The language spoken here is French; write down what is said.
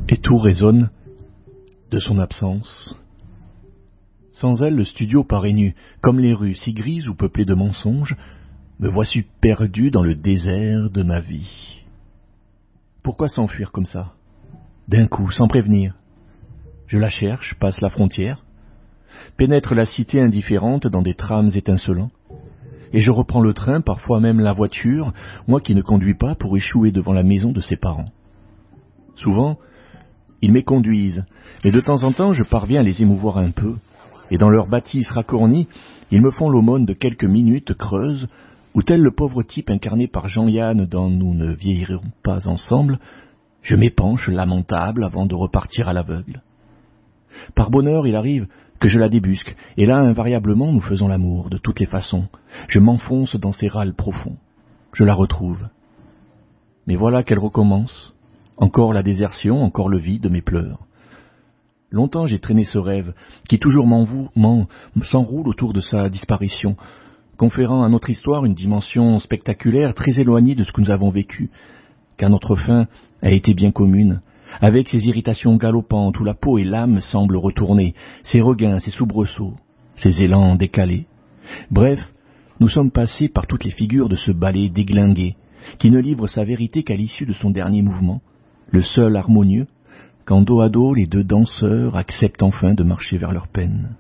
Et tout résonne de son absence. Sans elle, le studio paraît nu, comme les rues si grises ou peuplées de mensonges. Me voici perdu dans le désert de ma vie. Pourquoi s'enfuir comme ça, d'un coup, sans prévenir? Je la cherche, passe la frontière, pénètre la cité indifférente dans des trams étincelants, et je reprends le train, parfois même la voiture, moi qui ne conduis pas, pour échouer devant la maison de ses parents. Souvent, ils m'éconduisent, et de temps en temps je parviens à les émouvoir un peu, et dans leur bâtisse racornie, ils me font l'aumône de quelques minutes creuses, où tel le pauvre type incarné par Jean-Yann dans Nous ne vieillirons pas ensemble, je m'épanche lamentable avant de repartir à l'aveugle. Par bonheur, il arrive que je la débusque, et là, invariablement, nous faisons l'amour, de toutes les façons. Je m'enfonce dans ses râles profonds. Je la retrouve. Mais voilà qu'elle recommence. Encore la désertion, encore le vide de mes pleurs. Longtemps j'ai traîné ce rêve, qui toujours s'enroule autour de sa disparition, conférant à notre histoire une dimension spectaculaire très éloignée de ce que nous avons vécu, car notre fin a été bien commune, avec ses irritations galopantes où la peau et l'âme semblent retourner, ses regains, ses soubresauts, ses élans décalés. Bref, nous sommes passés par toutes les figures de ce ballet déglingué, qui ne livre sa vérité qu'à l'issue de son dernier mouvement, le seul harmonieux, quand dos à dos les deux danseurs acceptent enfin de marcher vers leur peine.